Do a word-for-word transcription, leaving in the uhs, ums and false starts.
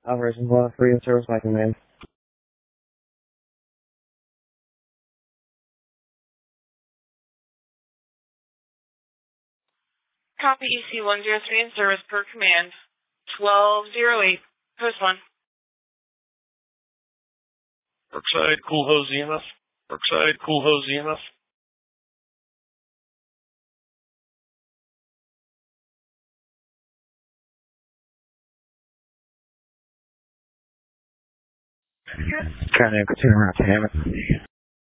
Operation Block three in service by command. Copy E C one zero three in service per command. twelve oh eight, post one. Brookside, Cool Hose E M F. Brookside, Cool Hose E M F. Trying to continue around to Hammond.